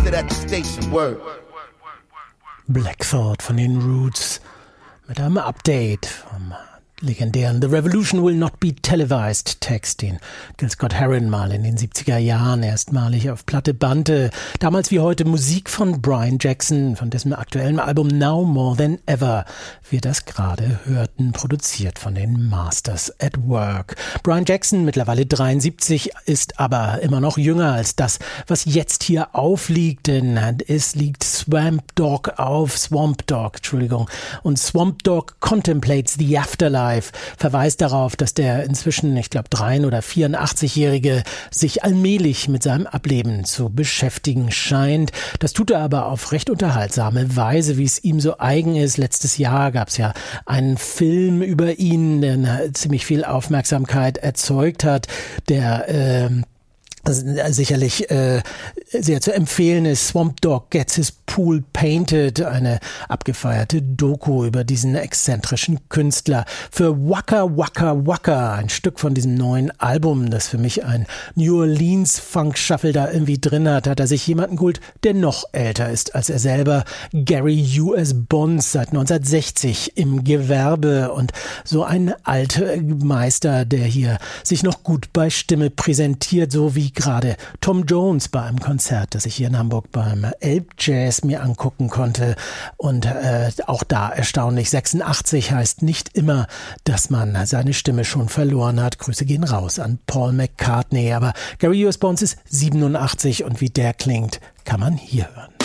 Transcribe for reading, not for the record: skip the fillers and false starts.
posted at the station. Word. Black Thought von den Roots mit einem Update vom legendären The Revolution Will Not Be Televised Text, den Gil Scott-Heron mal in den 70er Jahren erstmalig auf Platte bannte. Damals wie heute Musik von Brian Jackson, von dessen aktuellem Album Now More Than Ever wir das gerade hörten, produziert von den Masters at Work. Brian Jackson, mittlerweile 73, ist aber immer noch jünger als das, was jetzt hier aufliegt, denn es liegt Swamp Dogg, und Swamp Dogg Contemplates the Afterlife verweist darauf, dass der inzwischen, ich glaube, 83 oder 84-Jährige sich allmählich mit seinem Ableben zu beschäftigen scheint. Das tut er aber auf recht unterhaltsame Weise, wie es ihm so eigen ist. Letztes Jahr gab es ja einen Film über ihn, der ziemlich viel Aufmerksamkeit erzeugt hat, der sicherlich sehr zu empfehlen ist. Swamp Dogg Gets His Pool Painted, eine abgefeierte Doku über diesen exzentrischen Künstler. Für Waka Waka Waka, ein Stück von diesem neuen Album, das für mich ein New Orleans Funk Shuffle da irgendwie drin hat, hat er sich jemanden geholt, der noch älter ist als er selber. Gary U.S. Bonds, seit 1960 im Gewerbe und so ein alter Meister, der hier sich noch gut bei Stimme präsentiert, so wie gerade Tom Jones bei einem Konzert, das ich hier in Hamburg beim Elbjazz mir angucken konnte. Und auch da erstaunlich, 86 heißt nicht immer, dass man seine Stimme schon verloren hat. Grüße gehen raus an Paul McCartney. Aber Gary U.S. Bonds ist 87 und wie der klingt, kann man hier hören.